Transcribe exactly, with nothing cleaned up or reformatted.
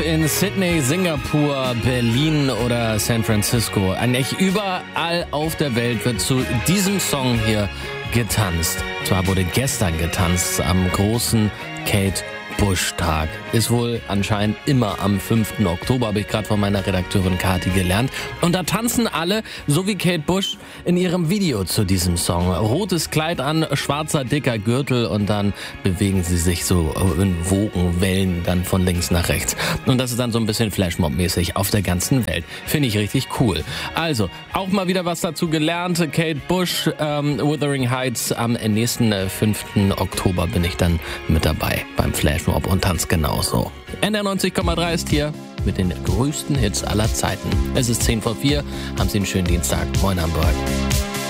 in Sydney, Singapur, Berlin oder San Francisco. Eigentlich überall auf der Welt wird zu diesem Song hier getanzt. Zwar wurde gestern getanzt am großen Kate Bush Tag. Ist wohl anscheinend immer am fünften Oktober, habe ich gerade von meiner Redakteurin Kati gelernt. Und da tanzen alle, so wie Kate Bush, in ihrem Video zu diesem Song. Rotes Kleid an, schwarzer dicker Gürtel und dann bewegen sie sich so in Wogenwellen dann von links nach rechts. Und das ist dann so ein bisschen Flashmob-mäßig auf der ganzen Welt. Finde ich richtig cool. Also, auch mal wieder was dazu gelernt. Kate Bush, ähm, Wuthering Heights. Am nächsten äh, fünften Oktober bin ich dann mit dabei beim Flashmob und tanzt genauso. N R neunzig Komma drei ist hier mit den größten Hits aller Zeiten. Es ist zehn vor vier. Haben Sie einen schönen Dienstag. Moin Hamburg.